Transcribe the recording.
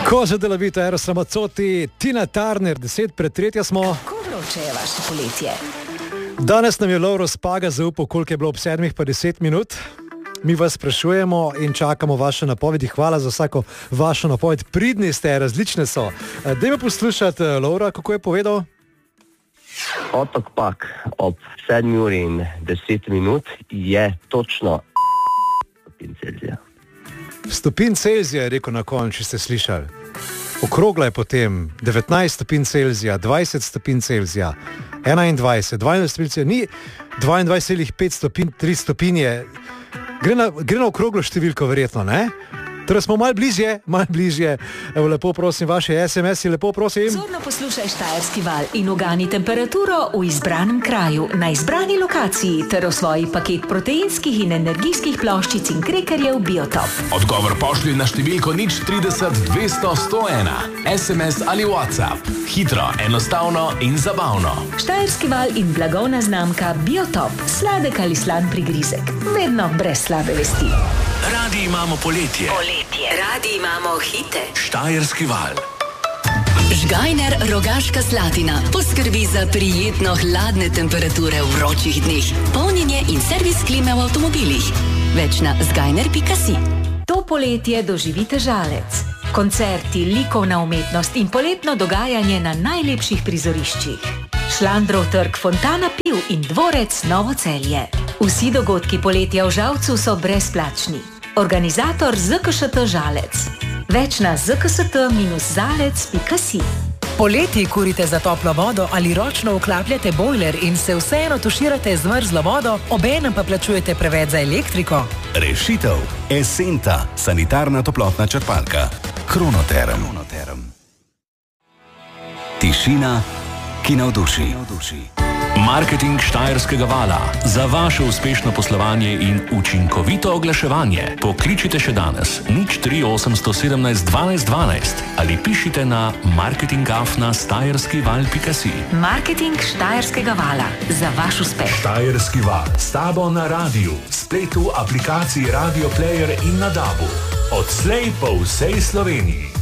Cosa della vita, Eros Ramazzotti, Tina Turner, 10:03 smo. Kako vroče je vaše poletje? Danes nam je Lovro Spaga zaupal, koliko je bilo ob 7 pa 10 minut. Mi vas sprašujemo in čakamo vaše napovedi. Hvala za vsako vašo napoved. Pridni ste, različne so. Dajmo poslušati Lovra, kako je povedal. Otok Pak ob 7:10 je točno stopinj Celzija. Stopinj Celzija je rekel na koncu, če ste slišali. Okrogla je potem 19 stopinj Celzija, 20 stopinj Celzija, 21, 22 stopinj Celzija, ni 22,5 stopinj, 3 stopinje. Gre na okroglo številko verjetno, ne? Torej smo malo bližje. Evo, lepo prosim, vaše SMS-i, lepo prosim. Zorno poslušaj Štajerski val in ugani temperaturo v izbranem kraju, na izbrani lokaciji ter v svoji paket proteinskih in energijskih ploščic in krekerjev Biotop. Odgovor pošlji na številko 030 200 101. SMS ali WhatsApp. Hitro, enostavno in zabavno. Štajerski val in blagovna znamka Biotop. Sladek ali slan prigrizek. Vedno brez slabe vesti. Radi imamo poletje. Radi imamo hite. Štajerski val. Žgajner Rogaška Slatina poskrbi za prijetno hladne temperature v vročih dneh, polnjenje in servis klime v avtomobilih. Več na zgajner.si. To poletje doživite Žalec. Koncerti, likovna umetnost in poletno dogajanje na najlepših prizoriščih. Šlandrov trg, Fontana piv in dvorec Novo Celje. Vsi dogodki poletja v Žalcu so brezplačni. Organizator ZKŠT Žalec. Več na zkst-zalec.si. Poleti kurite za toplo vodo ali ročno vklapljate bojler in se vseeno tuširate z mrzlo vodo, obenem pa plačujete preveč za elektriko? Rešitev. Esenta, sanitarna toplotna črpalka. Kronoterm. Tišina, ki navduši. Marketing Štajerskega vala. Za vaše uspešno poslovanje in učinkovito oglaševanje pokličite še danes 03817 12 12 ali pišite na marketing@štajerskival.si. Marketing Štajerskega vala. Za vaš uspeh. Štajerski val. S tabo na radiju, spletu, aplikaciji Radio Player in na DAB-u. Odslej po vsej Sloveniji.